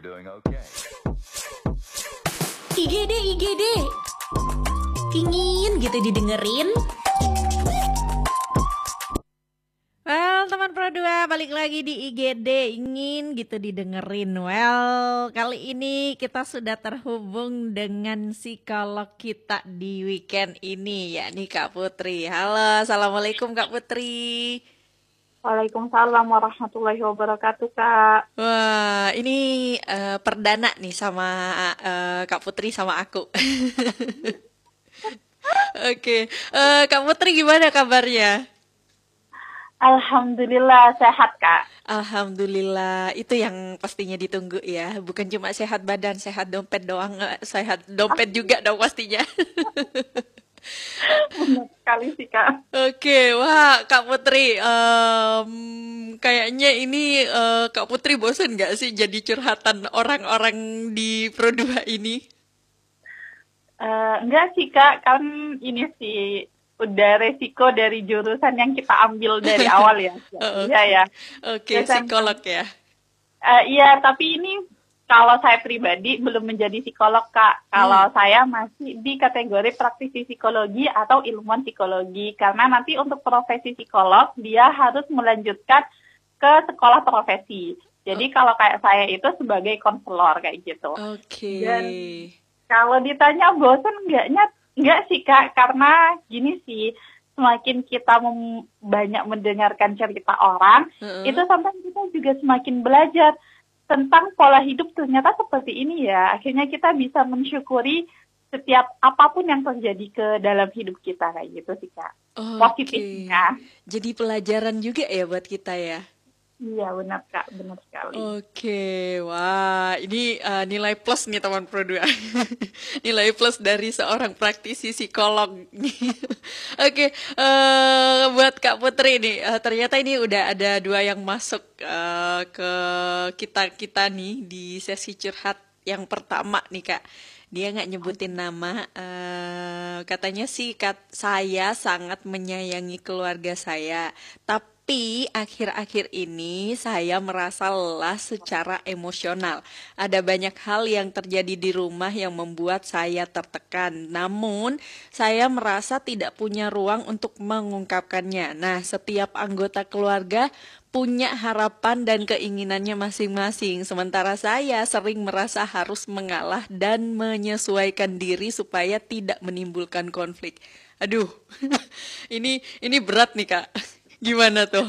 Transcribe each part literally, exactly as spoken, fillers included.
you're doing okay. I G D, I G D. Pingin gitu didengerin. Well, teman Pro dua balik lagi di I G D, ingin gitu didengerin. Well, kali ini kita sudah terhubung dengan psikolog kita di weekend ini, yakni Kak Putri. Halo, Assalamualaikum Kak Putri. Waalaikumsalam warahmatullahi wabarakatuh, Kak. Wah, ini uh, perdana nih sama uh, Kak Putri sama aku. Oke, okay. uh, Kak Putri gimana kabarnya? Alhamdulillah sehat, Kak. Alhamdulillah, itu yang pastinya ditunggu ya. Bukan cuma sehat badan, sehat dompet doang, sehat dompet juga dong pastinya. Benar sekali sih, Kak. Oke, wah Kak Putri, um, kayaknya ini uh, Kak Putri bosan nggak sih jadi curhatan orang-orang di Pro dua ini? Uh, enggak sih, Kak, kan ini sih udah resiko dari jurusan yang kita ambil dari awal ya. Oh, iya ya. Oke, okay, psikolog ya. Uh, iya, tapi ini kalau saya pribadi belum menjadi psikolog, Kak. Kalau hmm. saya masih di kategori praktisi psikologi atau ilmuwan psikologi. Karena nanti untuk profesi psikolog, dia harus melanjutkan ke sekolah profesi. Jadi oh. kalau kayak saya itu sebagai konselor kayak gitu. Oke. Okay. Dan kalau ditanya bosan enggaknya, enggak sih, Kak. Karena gini sih, semakin kita mem- banyak mendengarkan cerita orang, uh-uh. itu sampai kita juga semakin belajar tentang pola hidup ternyata seperti ini ya. Akhirnya kita bisa mensyukuri setiap apapun yang terjadi ke dalam hidup kita kayak gitu sih, Kak. Oh, positifnya. Okay. Jadi pelajaran juga ya buat kita ya. Iya benar, Kak, benar sekali. Oke, okay. Wah ini uh, nilai plus nih teman Pro dua. Nilai plus dari seorang praktisi psikolog. Oke, okay. uh, buat Kak Putri nih, uh, ternyata ini udah ada dua yang masuk uh, ke kita-kita nih di sesi curhat yang pertama nih, Kak. Dia nggak nyebutin nama, uh, katanya sih kat, saya sangat menyayangi keluarga saya, tapi Tapi akhir-akhir ini saya merasa lelah secara emosional. Ada banyak hal yang terjadi di rumah yang membuat saya tertekan. Namun saya merasa tidak punya ruang untuk mengungkapkannya. Nah, setiap anggota keluarga punya harapan dan keinginannya masing-masing. Sementara saya sering merasa harus mengalah dan menyesuaikan diri supaya tidak menimbulkan konflik. Aduh, ini ini berat nih, Kak. Gimana tuh?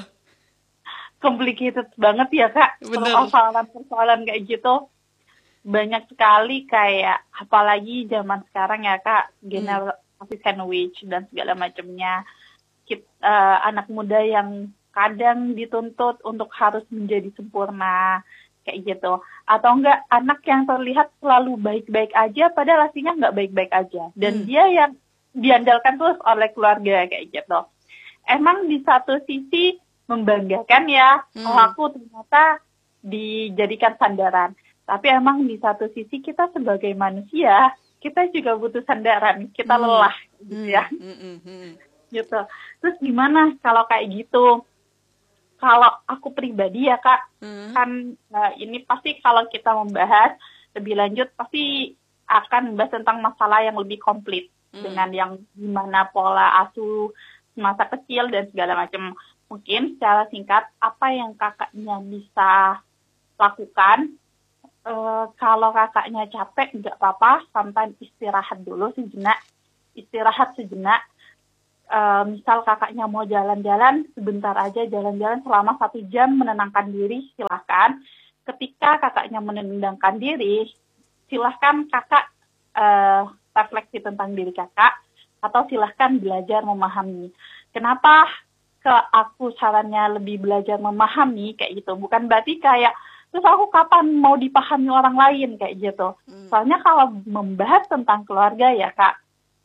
Complicated banget ya, Kak. Persoalan-persoalan kayak gitu. Banyak sekali kayak, apalagi zaman sekarang ya, Kak. Generasi hmm. sandwich dan segala macamnya. Kita, uh, anak muda yang kadang dituntut untuk harus menjadi sempurna. Kayak gitu. Atau enggak, anak yang terlihat selalu baik-baik aja, padahal aslinya enggak baik-baik aja. Dan hmm. dia yang diandalkan terus oleh keluarga kayak gitu. Emang di satu sisi membanggakan ya, hmm. oh aku ternyata dijadikan sandaran. Tapi emang di satu sisi kita sebagai manusia, kita juga butuh sandaran, kita hmm. lelah gitu ya. Hmm. Hmm. Hmm. Gitu. Terus gimana kalau kayak gitu? Kalau aku pribadi ya, Kak, hmm. kan nah ini pasti kalau kita membahas lebih lanjut pasti akan membahas tentang masalah yang lebih komplit hmm. dengan yang gimana pola asuh masa kecil dan segala macam. Mungkin secara singkat apa yang kakaknya bisa lakukan, e, kalau kakaknya capek nggak apa-apa, sampai istirahat dulu sejenak, istirahat sejenak. E, misal kakaknya mau jalan-jalan, sebentar aja jalan-jalan selama satu jam menenangkan diri, silahkan. Ketika kakaknya menenangkan diri, silahkan kakak e, refleksi tentang diri kakak, atau silahkan belajar memahami. Kenapa ke aku sarannya lebih belajar memahami kayak gitu? Bukan berarti kayak, terus aku kapan mau dipahami orang lain kayak gitu. Hmm. Soalnya kalau membahas tentang keluarga ya, Kak,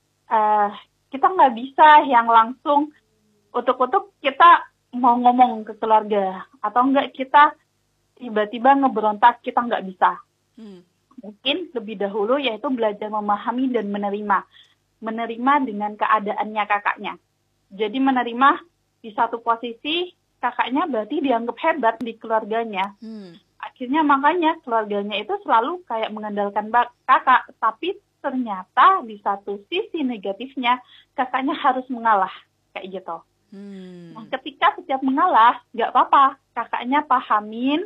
uh, kita nggak bisa yang langsung utuk-utuk kita mau ngomong ke keluarga. Atau enggak kita tiba-tiba ngeberontak, kita nggak bisa. Hmm. Mungkin lebih dahulu yaitu belajar memahami dan menerima. Menerima dengan keadaannya kakaknya. Jadi menerima di satu posisi kakaknya berarti dianggap hebat di keluarganya. Hmm. akhirnya makanya keluarganya itu selalu kayak mengandalkan bak- kakak, tapi ternyata di satu sisi negatifnya kakaknya harus mengalah kayak gitu. Hmm. Nah, ketika setiap mengalah, nggak apa-apa, kakaknya pahamin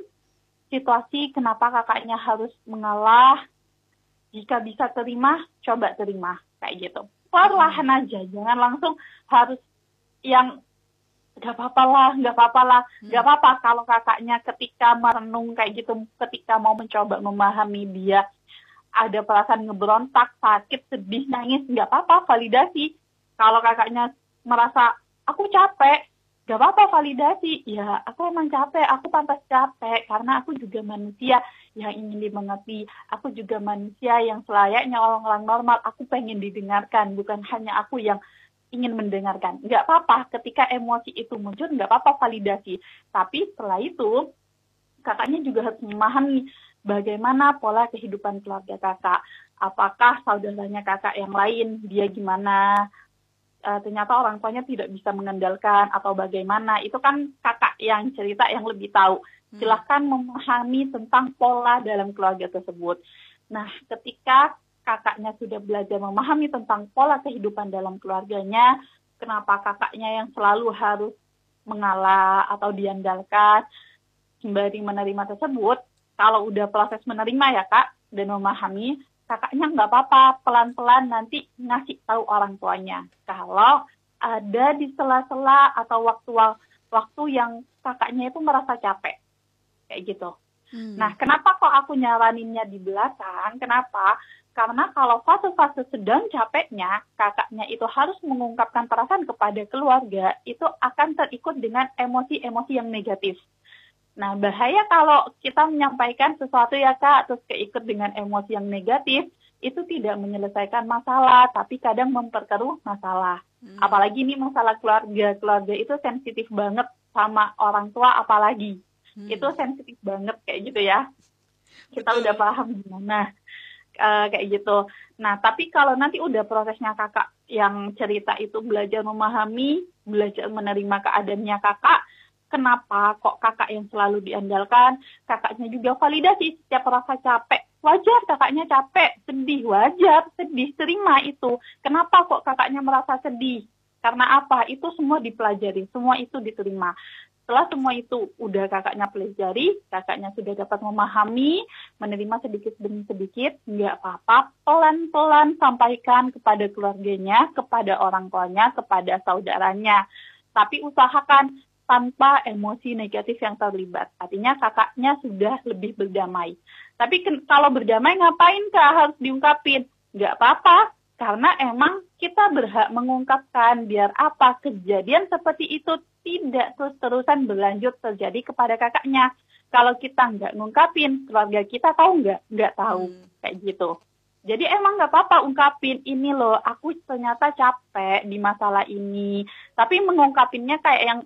situasi kenapa kakaknya harus mengalah. Jika bisa terima, coba terima kayak gitu. Perlahan aja, jangan langsung harus yang nggak apa-apa lah, nggak apa-apa lah, nggak apa-apa kalau kakaknya ketika merenung kayak gitu, ketika mau mencoba memahami dia ada perasaan ngeberontak, sakit, sedih, nangis, nggak apa-apa, validasi. Kalau kakaknya merasa aku capek, nggak apa-apa, validasi. Ya, aku emang capek, aku pantas capek karena aku juga manusia yang ingin dimengerti. Aku juga manusia yang selayaknya orang-orang normal. Aku pengen didengarkan, bukan hanya aku yang ingin mendengarkan. Nggak apa-apa, ketika emosi itu muncul, nggak apa-apa, validasi. Tapi setelah itu, kakaknya juga harus memahami bagaimana pola kehidupan keluarga kakak. Apakah saudaranya kakak yang lain, dia gimana, e, ternyata orang tuanya tidak bisa mengandalkan, atau bagaimana. Itu kan kakak yang cerita yang lebih tahu. Silahkan memahami tentang pola dalam keluarga tersebut. Nah, ketika kakaknya sudah belajar memahami tentang pola kehidupan dalam keluarganya, kenapa kakaknya yang selalu harus mengalah atau diandalkan, sembari menerima tersebut, kalau udah proses menerima ya kak, dan memahami, kakaknya nggak apa-apa, pelan-pelan nanti ngasih tahu orang tuanya. Kalau ada di sela-sela atau waktu-waktu yang kakaknya itu merasa capek, kayak gitu. Hmm. Nah, kenapa kok aku nyaraninnya di belakang? Kenapa? Karena kalau fase-fase sedang capeknya, kakaknya itu harus mengungkapkan perasaan kepada keluarga, itu akan terikut dengan emosi-emosi yang negatif. Nah, bahaya kalau kita menyampaikan sesuatu ya kak, terus keikut dengan emosi yang negatif, itu tidak menyelesaikan masalah, tapi kadang memperkeruh masalah. Hmm. Apalagi ini masalah keluarga, keluarga itu sensitif banget sama orang tua apalagi. Hmm. Itu sensitif banget kayak gitu ya. Kita Betul. Udah paham gimana. Uh, kayak gitu. Nah, tapi kalau nanti udah prosesnya kakak yang cerita itu belajar memahami, belajar menerima keadaannya kakak, kenapa kok kakak yang selalu diandalkan, kakaknya juga validasi setiap rasa capek. Wajar kakaknya capek, sedih, wajar, sedih, terima itu. Kenapa kok kakaknya merasa sedih? Karena apa? Itu semua dipelajari, semua itu diterima. Setelah semua itu udah kakaknya pelajari, kakaknya sudah dapat memahami, menerima sedikit demi sedikit, nggak apa-apa, pelan-pelan sampaikan kepada keluarganya, kepada orang tuanya, kepada saudaranya. Tapi usahakan tanpa emosi negatif yang terlibat. Artinya kakaknya sudah lebih berdamai. Tapi ke- kalau berdamai ngapain kak harus diungkapin? Nggak apa-apa, karena emang kita berhak mengungkapkan biar apa kejadian seperti itu tidak terus-terusan berlanjut terjadi kepada kakaknya. Kalau kita nggak ngungkapin, keluarga kita tahu nggak? Nggak tahu, hmm. kayak gitu. Jadi emang nggak apa-apa ungkapin, ini loh, aku ternyata capek di masalah ini. Tapi mengungkapinnya kayak yang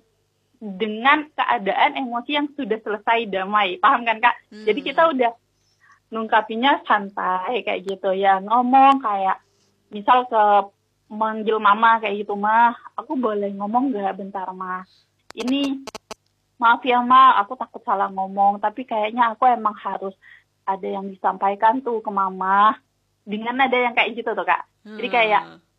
dengan keadaan emosi yang sudah selesai damai. Paham kan kak? Hmm. Jadi kita udah ngungkapinnya santai kayak gitu ya. Ngomong kayak, misal ke manggil mama kayak gitu, mah, aku boleh ngomong nggak bentar mah? Ini maaf ya mah, aku takut salah ngomong, tapi kayaknya aku emang harus ada yang disampaikan tuh ke mama. Dengan ada yang kayak gitu tuh kak. Hmm. Jadi kayak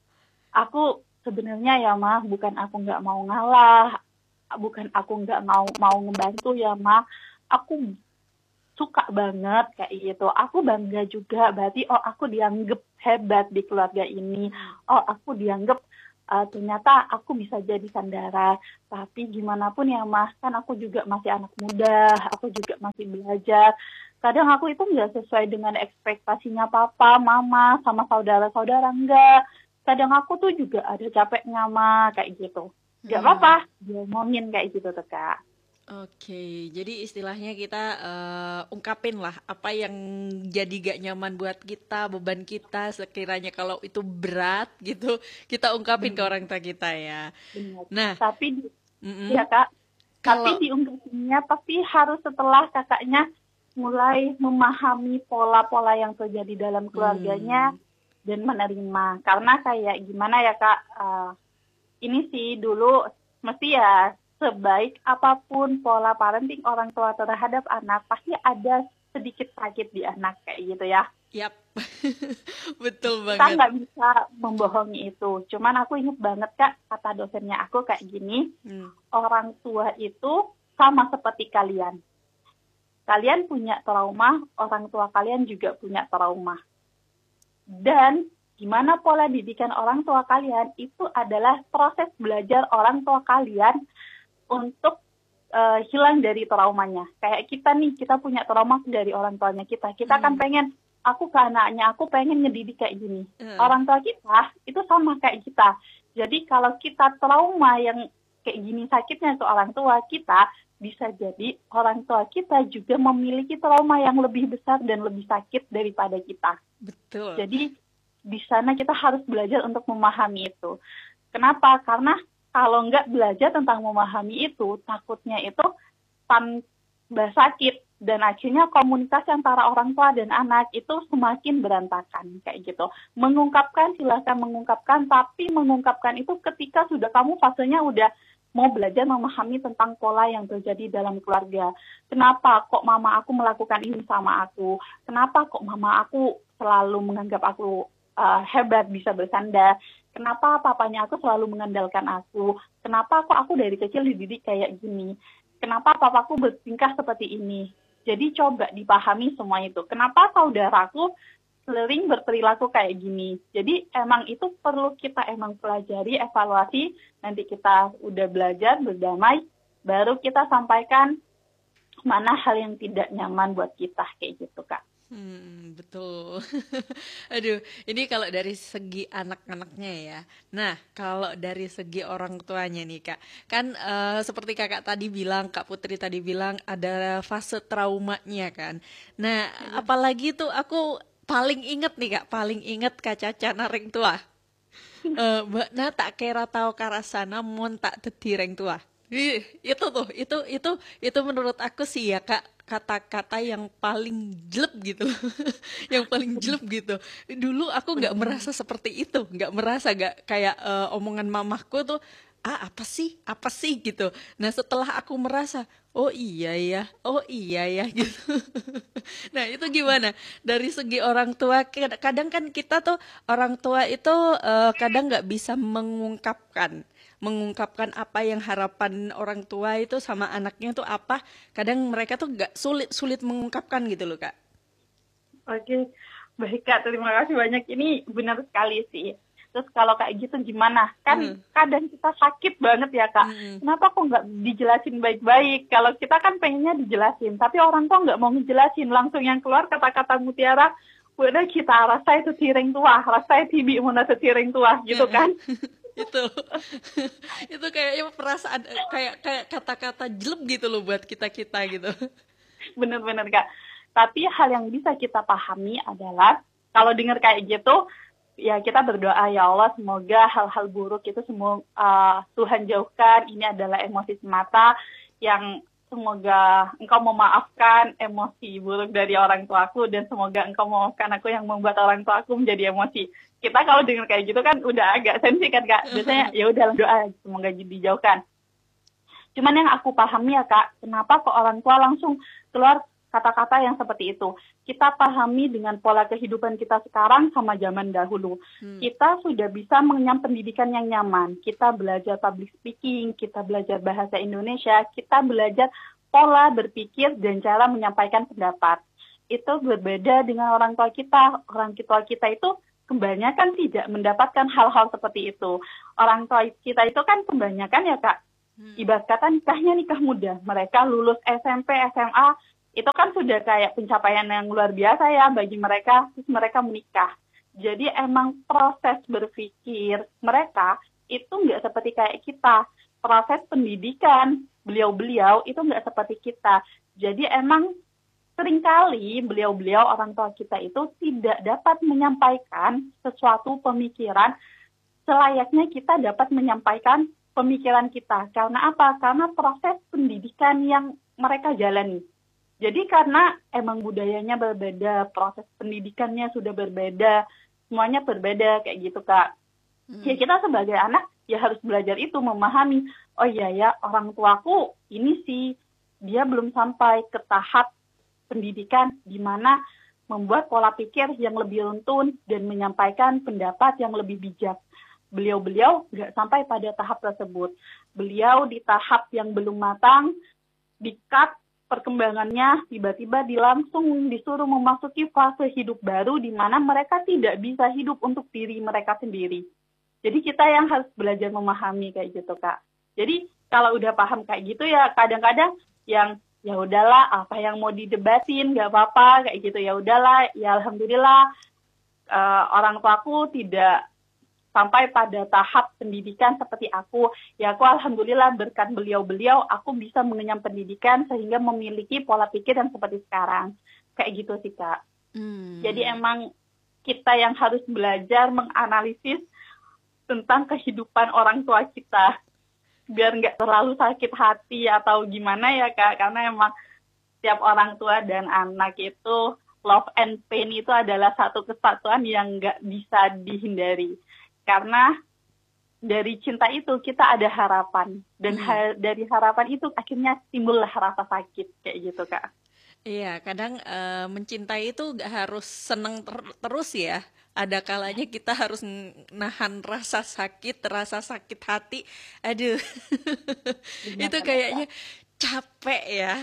aku sebenarnya ya mah, bukan aku nggak mau ngalah, bukan aku nggak mau mau ngebantu ya mah, aku suka banget kayak gitu. Aku bangga juga, berarti oh aku dianggap hebat di keluarga ini. Oh aku dianggap uh, ternyata aku bisa jadi sandara. Tapi gimana pun ya mas, kan aku juga masih anak muda, aku juga masih belajar. Kadang aku itu nggak sesuai dengan ekspektasinya papa, mama, sama saudara-saudara, enggak. Kadang aku tuh juga ada capeknya mah kayak gitu. Gak apa-apa, diomongin kayak gitu tuh kak. Oke, jadi istilahnya kita uh, ungkapin lah apa yang jadi gak nyaman buat kita, beban kita sekiranya kalau itu berat gitu, kita ungkapin Benar. Ke orang tua kita ya. Benar. Nah, tapi di, ya kak, kalau, tapi diungkapinnya pasti harus setelah kakaknya mulai memahami pola-pola yang terjadi dalam keluarganya hmm. dan menerima. Karena kayak gimana ya kak, uh, ini sih dulu mesti ya sebaik apapun pola parenting orang tua terhadap anak, pasti ada sedikit sakit di anak kayak gitu ya. Yap, betul Kita banget. nggak bisa membohongi itu. Cuman aku ingat banget Kak, kata dosennya aku kayak gini, Hmm. orang tua itu sama seperti kalian. Kalian punya trauma, orang tua kalian juga punya trauma. Dan gimana pola didikan orang tua kalian itu adalah proses belajar orang tua kalian untuk uh, hilang dari traumanya. Kayak kita nih, kita punya trauma dari orang tuanya kita. Kita kan Hmm. pengen, aku ke anaknya, aku pengen ngedidik kayak gini. Hmm. Orang tua kita itu sama kayak kita. Jadi kalau kita trauma yang kayak gini sakitnya ke orang tua kita, bisa jadi orang tua kita juga memiliki trauma yang lebih besar dan lebih sakit daripada kita. Betul. Jadi di sana kita harus belajar untuk memahami itu. Kenapa? Karena kalau nggak belajar tentang memahami itu, takutnya itu tambah sakit. Dan akhirnya komunikasi antara orang tua dan anak itu semakin berantakan. Kayak gitu. Mengungkapkan, silakan mengungkapkan. Tapi mengungkapkan itu ketika sudah kamu fasenya udah mau belajar memahami tentang pola yang terjadi dalam keluarga. Kenapa kok mama aku melakukan ini sama aku? Kenapa kok mama aku selalu menganggap aku uh, hebat, bisa bersandar? Kenapa papanya aku selalu mengandalkan aku? Kenapa kok aku dari kecil dididik kayak gini? Kenapa papaku bertingkah seperti ini? Jadi coba dipahami semua itu. Kenapa saudaraku sering berperilaku kayak gini? Jadi emang itu perlu kita emang pelajari, evaluasi. Nanti kita udah belajar, berdamai, baru kita sampaikan mana hal yang tidak nyaman buat kita, kayak gitu Kak. Hmm, betul. Aduh, ini kalau dari segi anak-anaknya ya. Nah, kalau dari segi orang tuanya nih Kak, kan eh, seperti Kakak tadi bilang, Kak Putri tadi bilang ada fase traumanya kan. Nah, apalagi tuh aku paling inget nih Kak, paling inget Kak Caca naring tua. Eh, Mbak Na tak kira tahu karasana mon tak dadi reng tua. Ih, itu tuh, itu itu itu menurut aku sih ya Kak, kata-kata yang paling jelek gitu loh. Yang paling jelek gitu. Dulu aku nggak merasa seperti itu, nggak merasa nggak kayak eh, omongan mamahku tuh, ah apa sih, apa sih gitu. Nah setelah aku merasa, oh iya ya, oh iya ya gitu. Nah itu gimana? Dari segi orang tua, kad- kadang kan kita tuh orang tua itu eh, kadang nggak bisa mengungkapkan mengungkapkan apa yang harapan orang tua itu sama anaknya tuh apa. Kadang mereka tuh nggak sulit sulit mengungkapkan gitu loh Kak. Oke, baik Kak, terima kasih banyak. Ini benar sekali sih. Terus kalau kayak gitu gimana? Kan Hmm. kadang kita sakit banget ya Kak. Mm-mm. Kenapa kok nggak dijelasin baik-baik? Kalau kita kan pengennya dijelasin, tapi orang tua nggak mau ngejelasin. Langsung yang keluar kata-kata mutiara, udah kita rasa itu tiring tua, rasa itu tibi mana tiring tua, gitu kan? itu itu kayaknya perasaan eh, kayak kayak kata-kata jelek gitu loh buat kita kita gitu. Bener-bener Kak. Tapi hal yang bisa kita pahami adalah kalau dengar kayak gitu, ya kita berdoa ya Allah semoga hal-hal buruk itu semua uh, Tuhan jauhkan. Ini adalah emosi semata yang semoga Engkau memaafkan emosi buruk dari orang tuaku dan semoga Engkau memaafkan aku yang membuat orang tuaku menjadi emosi. Kita kalau dengar kayak gitu kan udah agak sensi kan Kak. Biasanya ya udah doa semoga dijauhkan. Cuman yang aku pahami ya Kak, kenapa kok orang tua langsung keluar kata-kata yang seperti itu. Kita pahami dengan pola kehidupan kita sekarang sama zaman dahulu. Hmm. Kita sudah bisa mengenyam pendidikan yang nyaman. Kita belajar public speaking, kita belajar bahasa Indonesia, kita belajar pola berpikir dan cara menyampaikan pendapat. Itu berbeda dengan orang tua kita. Orang tua kita itu kebanyakan tidak mendapatkan hal-hal seperti itu. Orang tua kita itu kan kebanyakan ya Kak, ibarat kata nikahnya nikah muda. Mereka lulus S M P, S M A, itu kan sudah kayak pencapaian yang luar biasa ya bagi mereka, terus mereka menikah. Jadi emang proses berpikir mereka itu nggak seperti kayak kita. Proses pendidikan beliau-beliau itu nggak seperti kita. Jadi emang seringkali beliau-beliau orang tua kita itu tidak dapat menyampaikan sesuatu pemikiran selayaknya kita dapat menyampaikan pemikiran kita. Karena apa? Karena proses pendidikan yang mereka jalani. Jadi karena emang budayanya berbeda, proses pendidikannya sudah berbeda, semuanya berbeda kayak gitu Kak. Hmm. Ya kita sebagai anak ya harus belajar itu, memahami, oh iya ya, orang tuaku ini sih, dia belum sampai ke tahap pendidikan di mana membuat pola pikir yang lebih runtun dan menyampaikan pendapat yang lebih bijak. Beliau-beliau nggak sampai pada tahap tersebut. Beliau di tahap yang belum matang, di-cut perkembangannya, tiba-tiba dilangsung disuruh memasuki fase hidup baru di mana mereka tidak bisa hidup untuk diri mereka sendiri. Jadi kita yang harus belajar memahami kayak gitu, Kak. Jadi kalau udah paham kayak gitu ya kadang-kadang yang ya udahlah, apa yang mau didebatin nggak apa-apa kayak gitu, ya udahlah, ya alhamdulillah uh, orang tuaku tidak sampai pada tahap pendidikan seperti aku. Ya aku alhamdulillah berkat beliau-beliau aku bisa mengenyam pendidikan sehingga memiliki pola pikir yang seperti sekarang. Kayak gitu sih, Kak. Hmm. Jadi emang kita yang harus belajar menganalisis tentang kehidupan orang tua kita. Biar nggak terlalu sakit hati atau gimana ya, Kak. Karena emang setiap orang tua dan anak itu love and pain itu adalah satu kesatuan yang nggak bisa dihindari. Karena dari cinta itu kita ada harapan. Dan hmm. ha- dari harapan itu akhirnya timbullah rasa sakit. Kayak gitu, Kak. Iya, kadang uh, mencintai itu gak harus seneng ter- terus ya. Ada kalanya kita harus nahan rasa sakit, rasa sakit hati. Aduh, itu kayaknya capek ya.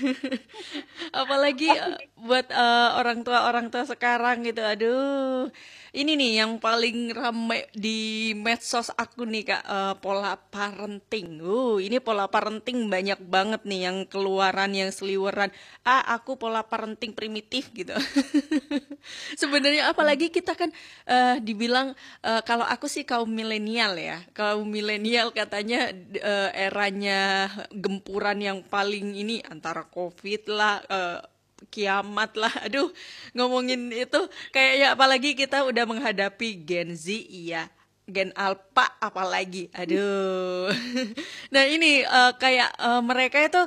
Apalagi uh, buat uh, orang tua orang tua sekarang gitu. Aduh, ini nih yang paling rame di medsos aku nih, Kak, uh, pola parenting. Uh, ini pola parenting banyak banget nih yang keluaran, yang seliweran. Ah, aku pola parenting primitif gitu. Sebenarnya apalagi kita kan uh, dibilang uh, kalau aku sih kaum milenial ya. Kaum milenial katanya uh, eranya gempuran yang paling ini antara COVID lah, uh, kiamat lah. Aduh, ngomongin itu kayaknya apalagi kita udah menghadapi Gen Z, iya, Gen Alpha apalagi. Aduh. Nah, ini uh, kayak uh, mereka itu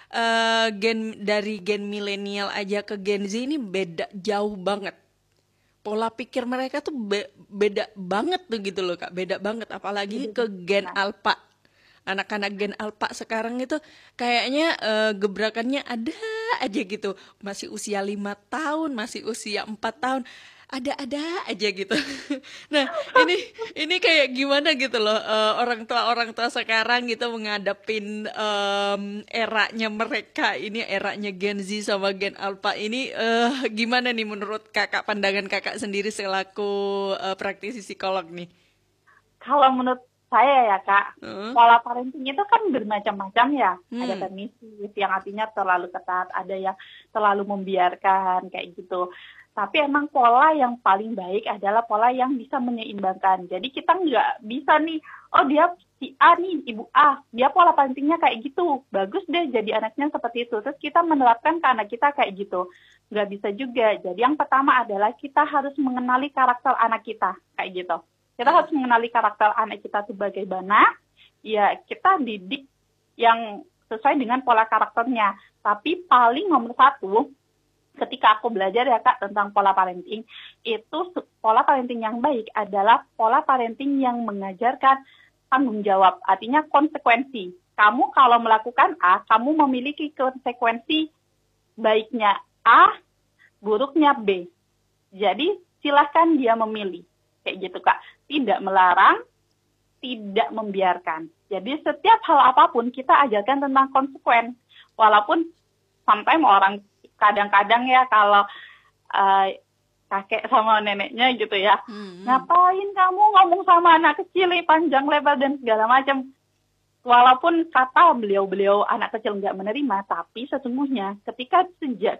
uh, gen dari gen milenial aja ke Gen Z ini beda jauh banget. Pola pikir mereka tuh be- beda banget tuh gitu loh, Kak. Beda banget apalagi ke Gen Alpha. Anak-anak Gen Alpha sekarang itu kayaknya uh, gebrakannya ada aja gitu. Masih usia lima tahun, masih usia empat tahun, ada-ada aja gitu. Nah, ini ini kayak gimana gitu loh uh, orang tua-orang tua sekarang gitu menghadapin um, eranya mereka ini, eranya Gen Z sama Gen Alpha ini uh, gimana nih menurut Kakak, pandangan Kakak sendiri selaku uh, praktisi psikolog nih? Kalau menurut saya ya, Kak, hmm. pola parenting itu kan bermacam-macam ya. Hmm. Ada permisif yang artinya terlalu ketat, ada yang terlalu membiarkan kayak gitu. Tapi emang pola yang paling baik adalah pola yang bisa menyeimbangkan. Jadi kita nggak bisa nih, oh dia si A nih, ibu A, dia pola parentingnya kayak gitu. Bagus deh jadi anaknya seperti itu. Terus kita menerapkan ke anak kita kayak gitu. Nggak bisa juga. Jadi yang pertama adalah kita harus mengenali karakter anak kita kayak gitu. Kita harus mengenali karakter anak kita itu bagaimana, ya kita didik yang sesuai dengan pola karakternya. Tapi paling nomor satu, ketika aku belajar ya, Kak, tentang pola parenting, itu pola parenting yang baik adalah pola parenting yang mengajarkan tanggung jawab, artinya konsekuensi. Kamu kalau melakukan A, kamu memiliki konsekuensi baiknya A, buruknya B. Jadi silahkan dia memilih. Kayak gitu, Kak. Tidak melarang, tidak membiarkan. Jadi setiap hal apapun kita ajarkan tentang konsekuen. Walaupun sampai orang kadang-kadang ya kalau uh, kakek sama neneknya gitu ya. Hmm. Ngapain kamu ngomong sama anak kecil panjang lebar dan segala macam. Walaupun kata beliau-beliau anak kecil nggak menerima, tapi sesungguhnya ketika sejak